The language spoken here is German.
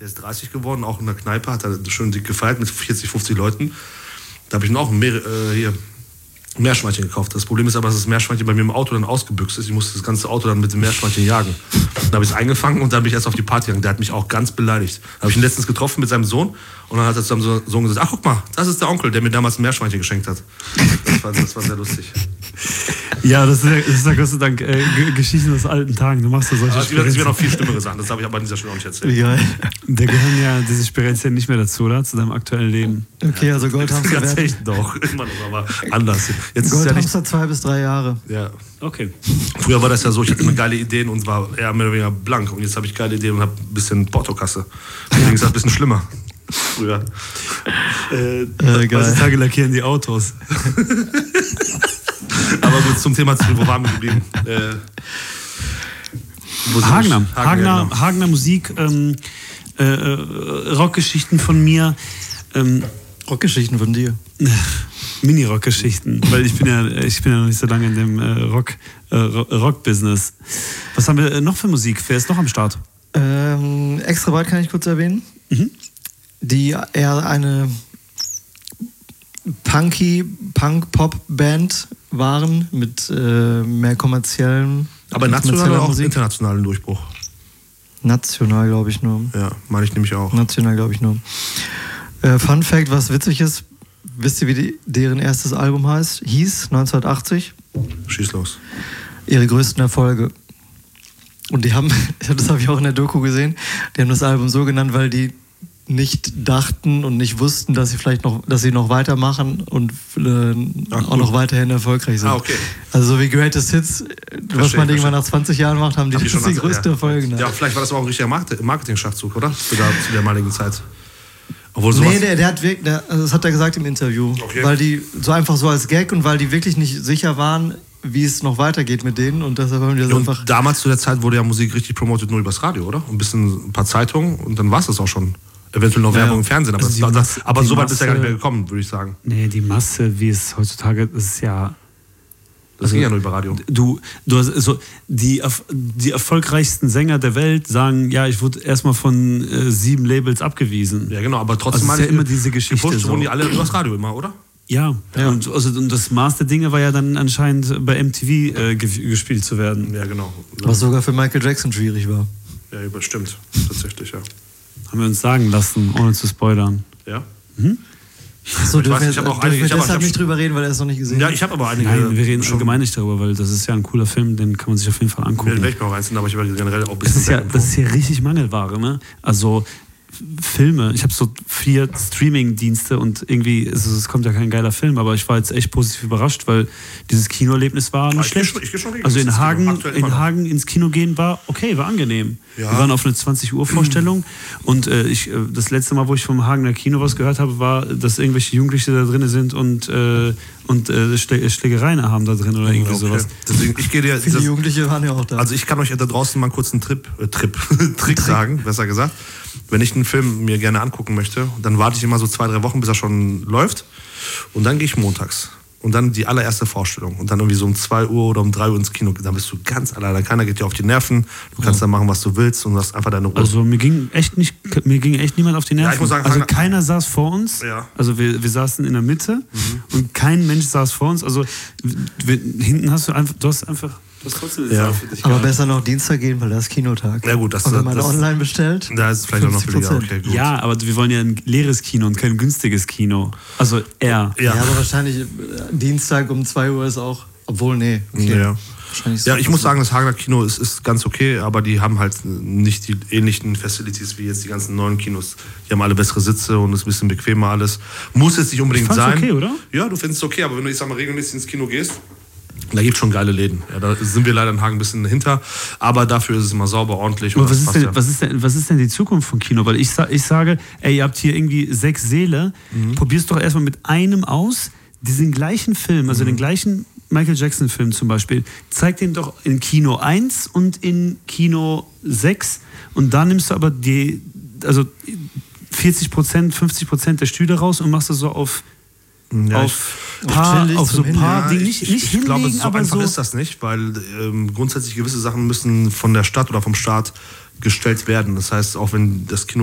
Der ist 30 geworden, auch in der Kneipe, hat er schön dick gefeiert mit 40, 50 Leuten. Da habe ich ihm auch Meerschweinchen gekauft. Das Problem ist aber, dass das Meerschweinchen bei mir im Auto dann ausgebüxt ist. Ich musste das ganze Auto dann mit dem Meerschweinchen jagen. Dann habe ich es eingefangen und dann bin ich erst auf die Party gegangen. Der hat mich auch ganz beleidigt. Da habe ich ihn letztens getroffen mit seinem Sohn und dann hat er zu seinem Sohn gesagt, ach guck mal, das ist der Onkel, der mir damals ein Meerschweinchen geschenkt hat. Das war sehr lustig. Ja, das ist ja Gott sei Dank Geschichten aus alten Tagen. Du machst da solche Experienzen. Es wird noch viel schlimmer gesagt, das habe ich aber an dieser Stelle auch nicht erzählt. Ja. Da gehören ja diese Experienzen nicht mehr dazu, oder? Zu deinem aktuellen Leben. Okay, also Goldhamster werden... Doch, immer noch, aber anders. Jetzt Goldhamster ja 2 bis 3 Jahre. Ja. Okay. Früher war das ja so, ich hatte immer geile Ideen und war eher mehr oder weniger blank. Und jetzt habe ich geile Ideen und habe ein bisschen Portokasse. Deswegen ist das ein bisschen schlimmer. Früher. Heutzutage lackieren die Autos. Aber gut, zum Thema zurück, wo waren wir geblieben? Hagener Musik, Rockgeschichten von mir. Rockgeschichten von dir? Mini-Rock-Geschichten, weil ich bin ja noch nicht so lange in dem Rock-Business. Was haben wir noch für Musik? Wer ist noch am Start? Extra weit kann ich kurz erwähnen. Mhm. Die eher eine Punk-Pop-Band waren mit mehr kommerziellen. Aber national oder auch internationalen Durchbruch? National, glaube ich nur. Ja, meine ich nämlich auch. National, glaube ich nur. Fun Fact, was witzig ist, wisst ihr, wie deren erstes Album hieß 1980? Schieß los. Ihre größten Erfolge. Und die haben, das habe ich auch in der Doku gesehen, die haben das Album so genannt, weil die nicht dachten und nicht wussten, dass sie noch weitermachen und auch noch weiterhin erfolgreich sind. Ah, okay. Also so wie Greatest Hits, was man irgendwann nach 20 Jahren macht, haben die das die größte Erfolge. Ja, vielleicht war das aber auch ein richtiger Marketing-Schachzug, oder? Zu der damaligen Zeit. Nee, das hat er gesagt im Interview. Okay. Weil die so einfach so als Gag und weil die wirklich nicht sicher waren, wie es noch weitergeht mit denen und deshalb haben die das einfach... Damals zu der Zeit wurde ja Musik richtig promotet nur übers Radio, oder? Ein paar Zeitungen und dann war es das auch schon. Eventuell noch Werbung im Fernsehen, aber, aber so weit ist ja gar nicht mehr gekommen, würde ich sagen. Nee, die Masse, wie es heutzutage ist, ja... Das ging ja nur über Radio. Du hast so die erfolgreichsten Sänger der Welt sagen, ja, ich wurde erstmal von 7 Labels abgewiesen. Ja, genau, aber trotzdem ist ja immer diese Geschichte. So. Wurden die alle übers Radio immer, oder? Ja. Und das Maß der Dinge war ja dann anscheinend bei MTV gespielt zu werden. Ja, genau. Was sogar für Michael Jackson schwierig war. Ja, stimmt. Tatsächlich, ja. Haben wir uns sagen lassen, ohne zu spoilern. Ja? Mhm. So, dürfen wir deshalb nicht drüber reden, weil er es noch nicht gesehen hat? Ja, ich habe aber einige... Nein, wir reden schon allgemein nicht darüber, weil das ist ja ein cooler Film, den kann man sich auf jeden Fall angucken. Ja, werde ich mir auch reinziehen, aber ich habe generell auch ein bisschen... Das ist ja richtig Mangelware, ne? Also Filme, ich habe so 4 Streaming-Dienste und irgendwie, es kommt ja kein geiler Film, aber ich war jetzt echt positiv überrascht, weil dieses Kinoerlebnis war nicht schlecht. Ich geh schon also in Hagen ins Kino gehen war okay, war angenehm. Ja. Wir waren auf eine 20-Uhr-Vorstellung und das letzte Mal, wo ich vom Hagener Kino was gehört habe, war, dass irgendwelche Jugendliche da drin sind und Schlägereien haben da drin oder irgendwie sowas. Deswegen, viele Jugendliche waren ja auch da. Also ich kann euch da draußen mal kurz einen Trick sagen, besser gesagt. Wenn ich einen Film mir gerne angucken möchte, dann warte ich immer so 2-3 Wochen, bis er schon läuft. Und dann gehe ich montags. Und dann die allererste Vorstellung. Und dann irgendwie so um 2 Uhr oder um 3 Uhr ins Kino. Dann bist du ganz alleine. Keiner geht dir auf die Nerven. Du kannst dann machen, was du willst. Und du hast einfach deine Ruhe. Also mir ging echt niemand auf die Nerven. Ja, ich muss sagen, also keiner saß vor uns. Ja. Also wir saßen in der Mitte. Und kein Mensch saß vor uns. Also hinten hast du einfach... Du hast trotzdem für dich aber besser noch Dienstag gehen, weil da ist Kinotag. Ja gut, und wenn man online bestellt, da ist es vielleicht auch noch billiger. Okay, gut. Ja, aber wir wollen ja ein leeres Kino und kein günstiges Kino. Also Ja, aber wahrscheinlich Dienstag um 2 Uhr ist auch... Obwohl, nee. Okay. Ja. Ja, ich muss sagen, das Hagener Kino ist ganz okay, aber die haben halt nicht die ähnlichen Facilities wie jetzt die ganzen neuen Kinos. Die haben alle bessere Sitze und es ist ein bisschen bequemer alles. Muss jetzt nicht unbedingt sein. Okay, oder? Ja, du findest es okay, aber wenn du, ich sag mal, regelmäßig ins Kino gehst, da gibt es schon geile Läden. Ja, da sind wir leider in Hagen ein bisschen hinter, aber dafür ist es immer sauber, ordentlich. Aber was ist denn die Zukunft von Kino? Weil ich sage, ey, ihr habt hier irgendwie 6 Säle, probier's doch erstmal mit einem aus, diesen gleichen Film, also den gleichen Michael Jackson Film zum Beispiel, zeig den doch in Kino 1 und in Kino 6 und da nimmst du aber 40%, 50% der Stühle raus und machst das so auf so ein paar Dinge. Ich glaube, so einfach ist das nicht, weil grundsätzlich gewisse Sachen müssen von der Stadt oder vom Staat gestellt werden. Das heißt, auch wenn das Kino